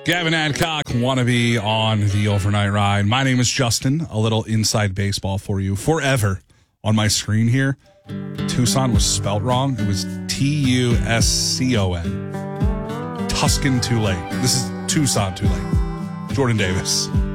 Gavin Adcock, wannabe on the overnight ride. My name is Justin. A little inside baseball for you. Forever on my screen here, Tucson was spelt wrong. It was Tuscon. Tuscan Tulane. This is Tucson Tulane. Jordan Davis.